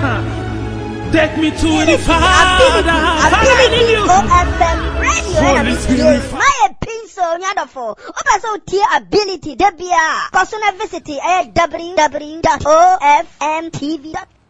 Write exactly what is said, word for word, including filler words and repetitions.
Take me to the Father. Ability O F M radio. My pencil nyadofo. Oba so tie ability debia. Personal visit w w w dot o f m t v dot com